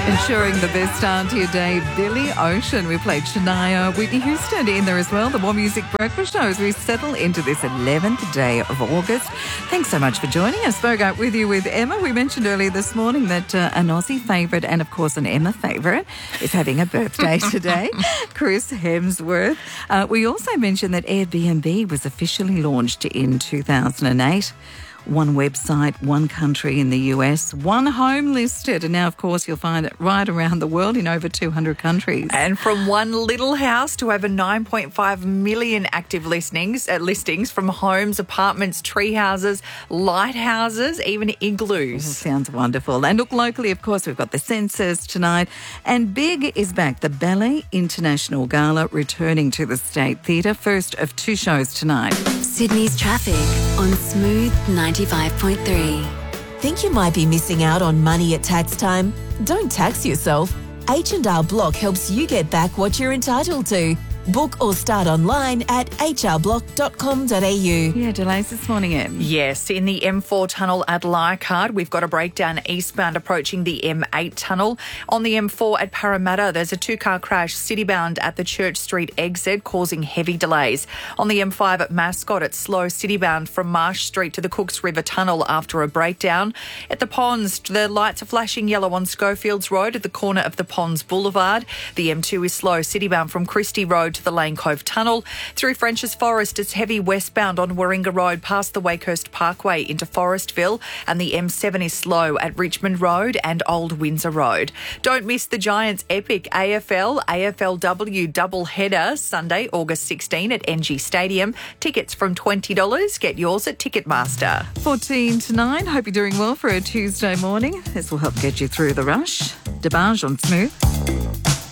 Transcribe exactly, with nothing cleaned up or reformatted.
Ensuring the best start to your day, Billy Ocean. We played Shania, Whitney Houston in there as well. The More Music Breakfast Show as we settle into this eleventh day of August. Thanks so much for joining us. Spoke out with you with Emma. We mentioned earlier this morning that uh, an Aussie favourite and, of course, an Emma favourite is having a birthday today, Chris Hemsworth. Uh, we also mentioned that Airbnb was officially launched in two thousand eight. One website, one country in the U S, one home listed. And now, of course, you'll find it right around the world in over two hundred countries. And from one little house to over nine point five million active listings, uh, listings from homes, apartments, tree houses, lighthouses, even igloos. Oh, sounds wonderful. And look, locally, of course, we've got the Census tonight. And big is back. The Ballet International Gala returning to the State Theatre. First of two shows tonight. Sydney's traffic on Smooth ninety-five point three. Think you might be missing out on money at tax time? Don't tax yourself. H and R Block helps you get back what you're entitled to. Book or start online at h r block dot com dot a u. Yeah, delays this morning, Em. Yes, in the M four tunnel at Leichhardt, we've got a breakdown eastbound approaching the M eight tunnel. On the M four at Parramatta, there's a two-car crash citybound at the Church Street exit, causing heavy delays. On the M five at Mascot, it's slow citybound from Marsh Street to the Cooks River Tunnel after a breakdown. At the Ponds, the lights are flashing yellow on Schofields Road at the corner of the Ponds Boulevard. The M two is slow citybound from Christie Road to the Lane Cove Tunnel. Through French's Forest, it's heavy westbound on Warringah Road past the Wakehurst Parkway into Forestville, and the M seven is slow at Richmond Road and Old Windsor Road. Don't miss the Giants' epic A F L A F L W double header Sunday, August sixteenth at N G Stadium. Tickets from twenty dollars. Get yours at Ticketmaster. fourteen to nine. Hope you're doing well for a Tuesday morning. This will help get you through the rush. DeBarge on Smooth.